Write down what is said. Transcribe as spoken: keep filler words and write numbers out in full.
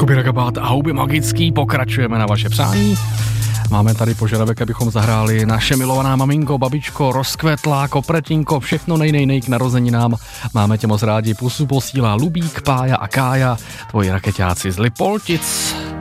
Skupina Kabát a Houby magický, pokračujeme na vaše přání. Máme tady požadavek, abychom zahráli Naše milovaná maminko, babičko, rozkvetlá, kopretinko, všechno nej, nej, nej k narozeninám. Máme tě moc rádi, pusu posílá Lubík, Pája a Kája, tvoji rakeťáci z Lipoltic.